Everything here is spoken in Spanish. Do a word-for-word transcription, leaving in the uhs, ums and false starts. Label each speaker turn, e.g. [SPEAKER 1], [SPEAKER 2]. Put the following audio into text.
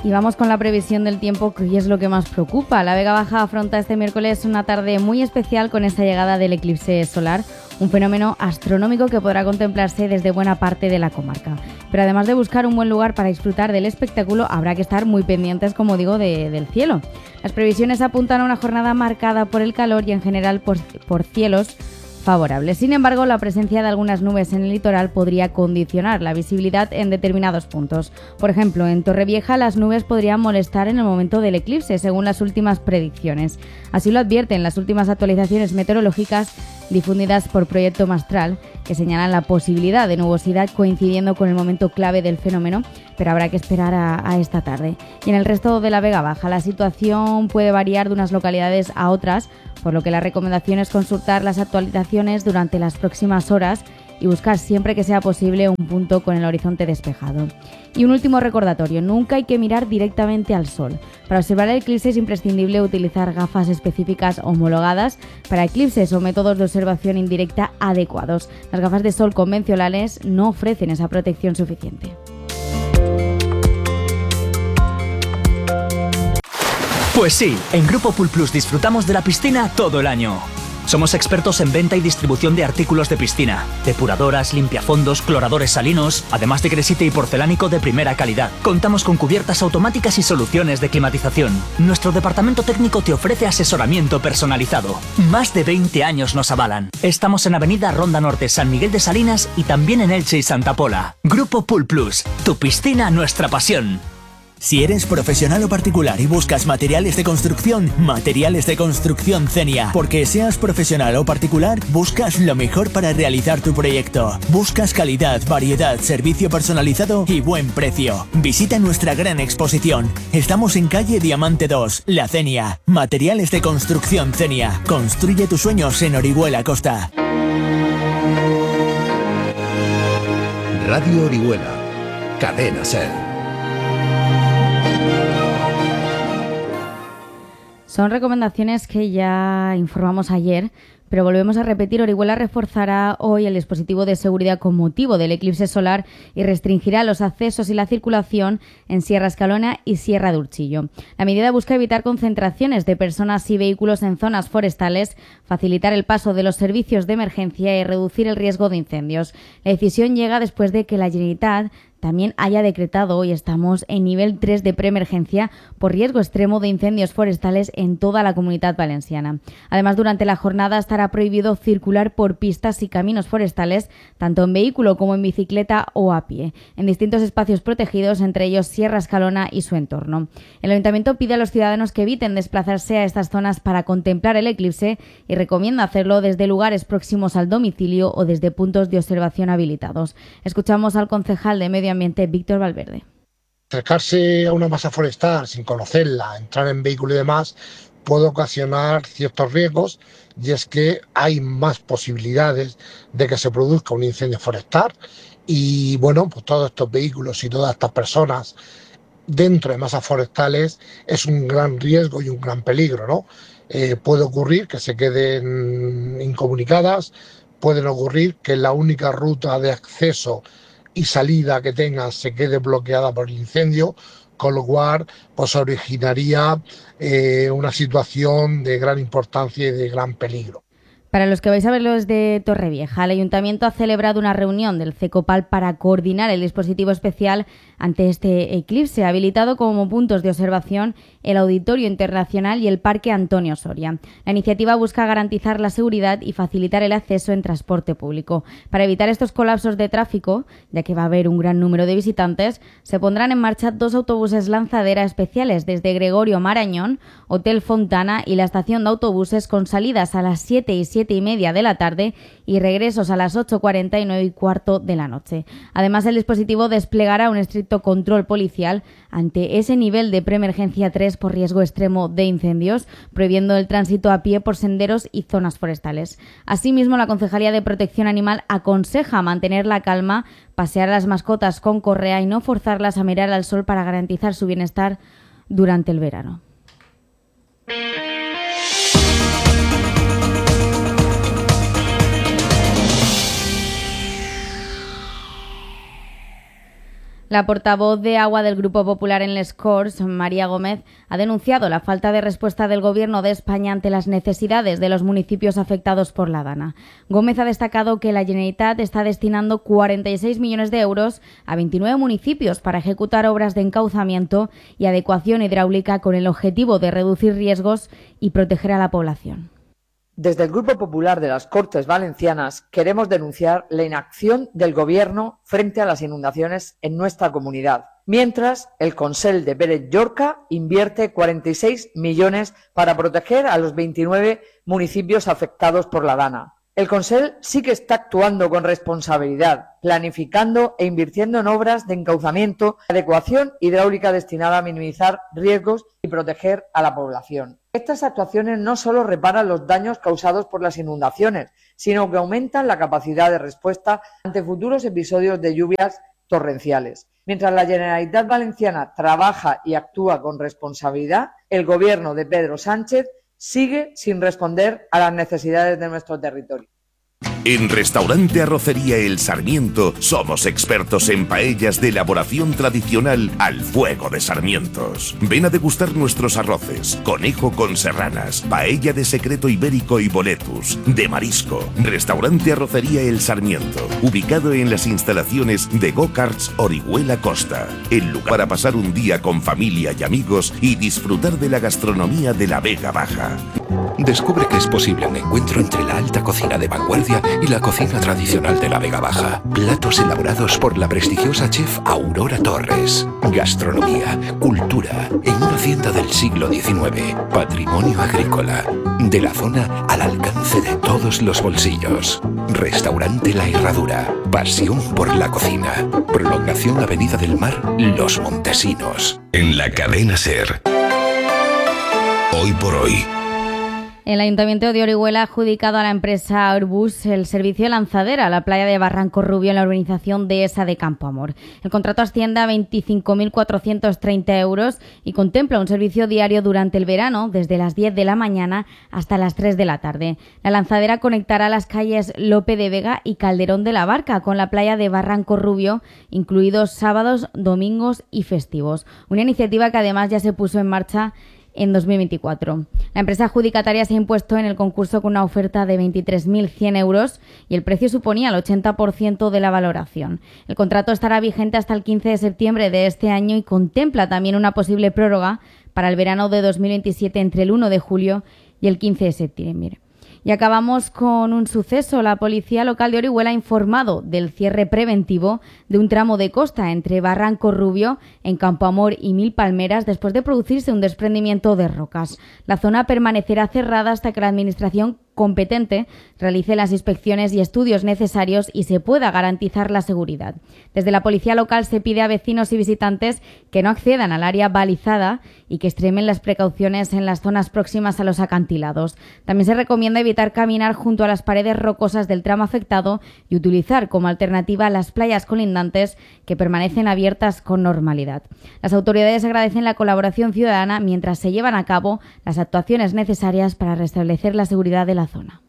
[SPEAKER 1] Y vamos con la previsión del tiempo, que hoy es lo que más preocupa. La Vega Baja afronta este miércoles una tarde muy especial con esta llegada del eclipse solar, un fenómeno astronómico que podrá contemplarse desde buena parte de la comarca. Pero además de buscar un buen lugar para disfrutar del espectáculo, habrá que estar muy pendientes, como digo, de, del cielo. Las previsiones apuntan a una jornada marcada por el calor y en general por, por cielos favorables. Sin embargo, la presencia de algunas nubes en el litoral podría condicionar la visibilidad en determinados puntos. Por ejemplo, en Torrevieja las nubes podrían molestar en el momento del eclipse, según las últimas predicciones. Así lo advierten las últimas actualizaciones meteorológicas difundidas por Proyecto Mastral, que señalan la posibilidad de nubosidad coincidiendo con el momento clave del fenómeno, pero habrá que esperar a, a esta tarde. Y en el resto de la Vega Baja la situación puede variar de unas localidades a otras, por lo que la recomendación es consultar las actualizaciones durante las próximas horas y buscar siempre que sea posible un punto con el horizonte despejado. Y un último recordatorio, nunca hay que mirar directamente al sol. Para observar el eclipse es imprescindible utilizar gafas específicas homologadas para eclipses o métodos de observación indirecta adecuados. Las gafas de sol convencionales no ofrecen esa protección suficiente.
[SPEAKER 2] Pues sí, en Grupo Pool Plus disfrutamos de la piscina todo el año. Somos expertos en venta y distribución de artículos de piscina, depuradoras, limpiafondos, cloradores salinos, además de cresite y porcelánico de primera calidad. Contamos con cubiertas automáticas y soluciones de climatización. Nuestro departamento técnico te ofrece asesoramiento personalizado. Más de veinte años nos avalan. Estamos en Avenida Ronda Norte, San Miguel de Salinas y también en Elche y Santa Pola. Grupo Pool Plus, tu piscina, nuestra pasión.
[SPEAKER 3] Si eres profesional o particular y buscas materiales de construcción, Materiales de Construcción Zenia. Porque seas profesional o particular, buscas lo mejor para realizar tu proyecto. Buscas calidad, variedad, servicio personalizado y buen precio. Visita nuestra gran exposición. Estamos en calle Diamante dos, La Zenia. Materiales de Construcción Zenia. Construye tus sueños en Orihuela Costa.
[SPEAKER 4] Radio Orihuela. Cadena Ser.
[SPEAKER 1] Son recomendaciones que ya informamos ayer, pero volvemos a repetir. Orihuela reforzará hoy el dispositivo de seguridad con motivo del eclipse solar y restringirá los accesos y la circulación en Sierra Escalona y Sierra de Urchillo. La medida busca evitar concentraciones de personas y vehículos en zonas forestales, facilitar el paso de los servicios de emergencia y reducir el riesgo de incendios. La decisión llega después de que la Generalitat también haya decretado, hoy estamos en nivel tres de preemergencia por riesgo extremo de incendios forestales en toda la Comunidad Valenciana. Además, durante la jornada estará prohibido circular por pistas y caminos forestales, tanto en vehículo como en bicicleta o a pie, en distintos espacios protegidos, entre ellos Sierra Escalona y su entorno. El Ayuntamiento pide a los ciudadanos que eviten desplazarse a estas zonas para contemplar el eclipse y recomienda hacerlo desde lugares próximos al domicilio o desde puntos de observación habilitados. Escuchamos al concejal de Medio Ambiente, Víctor Valverde.
[SPEAKER 5] Acercarse a una masa forestal sin conocerla, entrar en vehículo y demás, puede ocasionar ciertos riesgos, y es que hay más posibilidades de que se produzca un incendio forestal y bueno, pues todos estos vehículos y todas estas personas dentro de masas forestales es un gran riesgo y un gran peligro, ¿no? Eh, puede ocurrir que se queden incomunicadas, pueden ocurrir que la única ruta de acceso y salida que tengan se quede bloqueada por el incendio, con lo cual pues originaría eh, una situación de gran importancia y de gran peligro.
[SPEAKER 1] Para los que vais a verlo desde Torrevieja, el Ayuntamiento ha celebrado una reunión del CECOPAL para coordinar el dispositivo especial ante este eclipse, habilitado como puntos de observación el Auditorio Internacional y el Parque Antonio Soria. La iniciativa busca garantizar la seguridad y facilitar el acceso en transporte público. Para evitar estos colapsos de tráfico, ya que va a haber un gran número de visitantes, se pondrán en marcha dos autobuses lanzadera especiales desde Gregorio Marañón, Hotel Fontana y la estación de autobuses, con salidas a las siete y siete y media de la tarde y regresos a las ocho cuarenta y nueve y cuarto de la noche. Además, el dispositivo desplegará un estricto control policial ante ese nivel de preemergencia tres por riesgo extremo de incendios, prohibiendo el tránsito a pie por senderos y zonas forestales. Asimismo, la Concejalía de Protección Animal aconseja mantener la calma, pasear a las mascotas con correa y no forzarlas a mirar al sol para garantizar su bienestar durante el verano. La portavoz de Agua del Grupo Popular en Les Corts, María Gómez, ha denunciado la falta de respuesta del Gobierno de España ante las necesidades de los municipios afectados por la Dana. Gómez ha destacado que la Generalitat está destinando cuarenta y seis millones de euros a veintinueve municipios para ejecutar obras de encauzamiento y adecuación hidráulica con el objetivo de reducir riesgos y proteger a la población.
[SPEAKER 6] Desde el Grupo Popular de las Cortes Valencianas queremos denunciar la inacción del Gobierno frente a las inundaciones en nuestra comunidad, mientras el Consell de Pérez Llorca invierte cuarenta y seis millones para proteger a los veintinueve municipios afectados por la Dana. El Consell sí que está actuando con responsabilidad, planificando e invirtiendo en obras de encauzamiento y adecuación hidráulica destinada a minimizar riesgos y proteger a la población. Estas actuaciones no solo reparan los daños causados por las inundaciones, sino que aumentan la capacidad de respuesta ante futuros episodios de lluvias torrenciales. Mientras la Generalitat Valenciana trabaja y actúa con responsabilidad, el Gobierno de Pedro Sánchez sigue sin responder a las necesidades de nuestro territorio.
[SPEAKER 7] En Restaurante Arrocería El Sarmiento somos expertos en paellas de elaboración tradicional al fuego de sarmientos. Ven a degustar nuestros arroces, conejo con serranas, paella de secreto ibérico y boletus, de marisco. Restaurante Arrocería El Sarmiento, ubicado en las instalaciones de Go-Karts Orihuela Costa. El lugar para pasar un día con familia y amigos y disfrutar de la gastronomía de la Vega Baja.
[SPEAKER 4] Descubre que es posible un encuentro entre la alta cocina de vanguardia y la cocina tradicional de la Vega Baja. Platos elaborados por la prestigiosa chef Aurora Torres. Gastronomía, cultura, en una hacienda del siglo diecinueve. Patrimonio agrícola. De la zona al alcance de todos los bolsillos. Restaurante La Herradura. Pasión por la cocina. Prolongación Avenida del Mar, Los Montesinos. En la cadena SER. Hoy por hoy.
[SPEAKER 1] El Ayuntamiento de Orihuela ha adjudicado a la empresa Airbus el servicio de lanzadera a la playa de Barranco Rubio en la urbanización dehesa de Campo Amor. El contrato asciende a veinticinco mil cuatrocientos treinta euros y contempla un servicio diario durante el verano, desde las diez de la mañana hasta las tres de la tarde. La lanzadera conectará las calles Lope de Vega y Calderón de la Barca con la playa de Barranco Rubio, incluidos sábados, domingos y festivos. Una iniciativa que además ya se puso en marcha en dos mil veinticuatro. La empresa adjudicataria se ha impuesto en el concurso con una oferta de veintitrés mil cien euros y el precio suponía el ochenta por ciento de la valoración. El contrato estará vigente hasta el quince de septiembre de este año y contempla también una posible prórroga para el verano de dos mil veintisiete entre el uno de julio y el quince de septiembre. Y acabamos con un suceso. La policía local de Orihuela ha informado del cierre preventivo de un tramo de costa entre Barranco Rubio, en Campo Amor y Mil Palmeras, después de producirse un desprendimiento de rocas. La zona permanecerá cerrada hasta que la administración competente realice las inspecciones y estudios necesarios y se pueda garantizar la seguridad. Desde la policía local se pide a vecinos y visitantes que no accedan al área balizada y que extremen las precauciones en las zonas próximas a los acantilados. También se recomienda evitar caminar junto a las paredes rocosas del tramo afectado y utilizar como alternativa las playas colindantes que permanecen abiertas con normalidad. Las autoridades agradecen la colaboración ciudadana mientras se llevan a cabo las actuaciones necesarias para restablecer la seguridad de la zona.